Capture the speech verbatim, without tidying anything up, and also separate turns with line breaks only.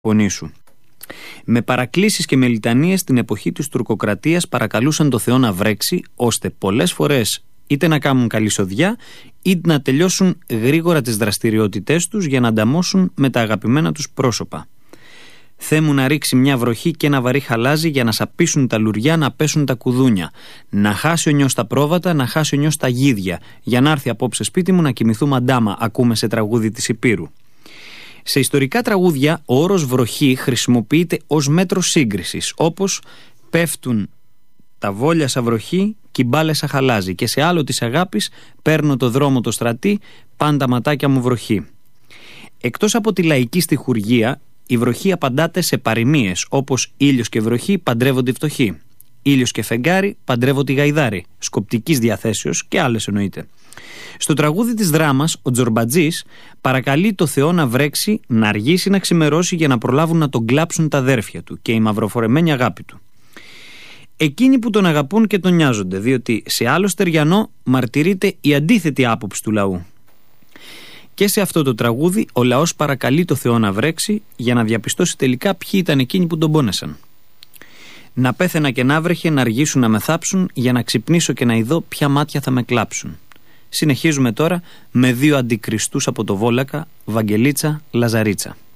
Πονήσου. Με παρακλήσεις και με λιτανίες την εποχή της τουρκοκρατίας παρακαλούσαν το Θεό να βρέξει, ώστε πολλές φορές είτε να κάνουν καλή σοδιά είτε να τελειώσουν γρήγορα τις δραστηριότητές τους για να ανταμώσουν με τα αγαπημένα τους πρόσωπα. Θεέ μου να ρίξει μια βροχή και ένα βαρύ χαλάζι για να σαπίσουν τα λουριά, να πέσουν τα κουδούνια. Να χάσει ο νιός τα πρόβατα, να χάσει ο νιός τα γίδια. Για να έρθει απόψε σπίτι μου να κοιμηθούμε αντάμα, ακούμε σε τραγούδι της Υπήρου. Σε ιστορικά τραγούδια ο όρος βροχή χρησιμοποιείται ως μέτρο σύγκρισης, όπως πέφτουν τα βόλια σαν βροχή κι οι μπάλες σαν χαλάζι, και σε άλλο της αγάπης παίρνω το δρόμο το στρατή, πάντα ματάκια μου βροχή. Εκτός από τη λαϊκή στιχουργία, η βροχή απαντάται σε παροιμίες, όπως ήλιος και βροχή παντρεύονται οι φτωχοί, ήλιος και φεγγάρι παντρεύονται οι γαϊδάροι, σκοπτικής διαθέσεως και άλλες εννοείται. Στο τραγούδι της δράμας, ο Τζορμπατζής παρακαλεί το Θεό να βρέξει, να αργήσει να ξημερώσει για να προλάβουν να τον κλάψουν τα αδέρφια του και η μαυροφορεμένη αγάπη του. Εκείνοι που τον αγαπούν και τον νοιάζονται, διότι σε άλλο στεριανό μαρτυρείται η αντίθετη άποψη του λαού. Και σε αυτό το τραγούδι ο λαός παρακαλεί το Θεό να βρέξει για να διαπιστώσει τελικά ποιοι ήταν εκείνοι που τον πόνεσαν. Να πέθαινα και να βρέχε, να αργήσουν να με θάψουν, για να ξυπνήσω και να ειδώ ποια μάτια θα με κλάψουν. Συνεχίζουμε τώρα με δύο αντικριστούς από το Βόλακα, Βαγγελίτσα, Λαζαρίτσα.